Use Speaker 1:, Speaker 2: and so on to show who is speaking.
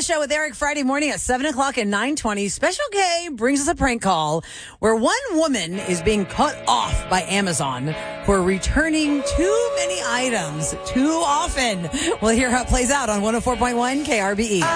Speaker 1: Show with Eric Friday morning at 7 o'clock and 9:20. Special K brings us a prank call where one woman is being cut off by Amazon for returning too many items too often. We'll hear how it plays out on 104.1 KRBE.